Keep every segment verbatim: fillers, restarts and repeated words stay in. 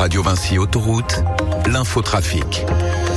Radio Vinci Autoroute, l'infotrafic.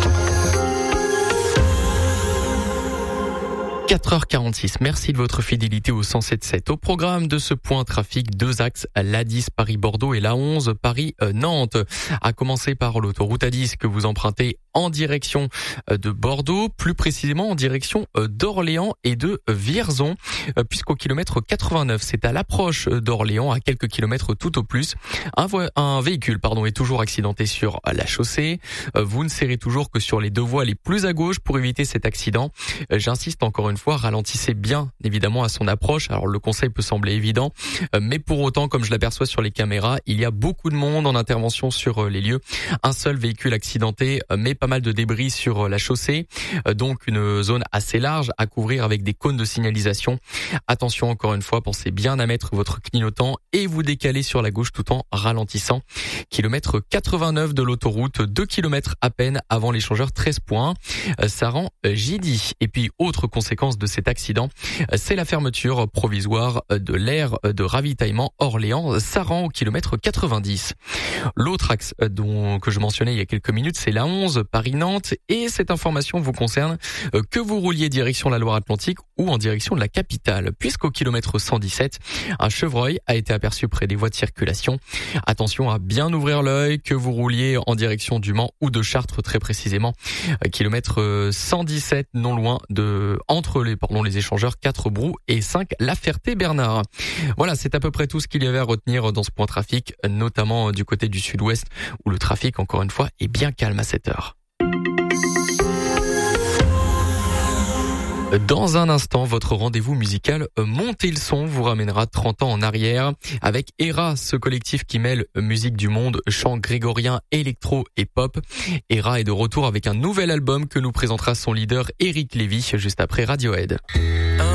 quatre heures quarante-six, merci de votre fidélité au cent sept virgule sept. Au programme de ce point trafic, deux axes, l'A dix Paris-Bordeaux et l'A onze Paris-Nantes. À commencer par l'autoroute A dix que vous empruntez en direction de Bordeaux, plus précisément en direction d'Orléans et de Vierzon, puisqu'au kilomètre quatre-vingt-neuf, c'est à l'approche d'Orléans, à quelques kilomètres tout au plus. Un, vo- un véhicule pardon, est toujours accidenté sur la chaussée. Vous ne serrez toujours que sur les deux voies les plus à gauche pour éviter cet accident. J'insiste encore une fois, ralentissez bien évidemment à son approche. Alors le conseil peut sembler évident, mais pour autant, comme je l'aperçois sur les caméras, il y a beaucoup de monde en intervention sur les lieux. Un seul véhicule accidenté, mais pas mal de débris sur la chaussée, donc une zone assez large à couvrir avec des cônes de signalisation. Attention encore une fois, pensez bien à mettre votre clignotant et vous décaler sur la gauche tout en ralentissant. Kilomètre quatre-vingt-neuf de l'autoroute, deux kilomètres à peine avant l'échangeur treize points. Ça rend J-D. Et puis autre conséquence de cet accident, c'est la fermeture provisoire de l'aire de ravitaillement Orléans-Saran au kilomètre quatre-vingt-dix. L'autre axe dont, que je mentionnais il y a quelques minutes, c'est l'A onze Paris-Nantes, et cette information vous concerne que vous rouliez direction la Loire-Atlantique ou en direction de la capitale, puisqu'au kilomètre cent dix-sept, un chevreuil a été aperçu près des voies de circulation. Attention à bien ouvrir l'œil, que vous rouliez en direction du Mans ou de Chartres très précisément, kilomètre cent dix-sept non loin de entre les pardon les échangeurs quatre Brou et cinq La Ferté-Bernard. Voilà, c'est à peu près tout ce qu'il y avait à retenir dans ce point trafic, notamment du côté du sud-ouest où le trafic encore une fois est bien calme à cette heure. Dans un instant, votre rendez-vous musical Montez le son vous ramènera trente ans en arrière avec Era, ce collectif qui mêle musique du monde, chant grégorien, électro et pop. Era est de retour avec un nouvel album que nous présentera son leader Eric Lévy juste après Radiohead.